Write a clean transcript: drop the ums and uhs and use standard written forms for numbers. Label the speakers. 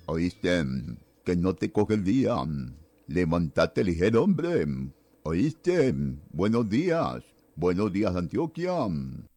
Speaker 1: ¿Oíste? Que no te coge el día. Levantate ligero, hombre. ¿Oíste? Buenos días. Buenos días, Antioquia.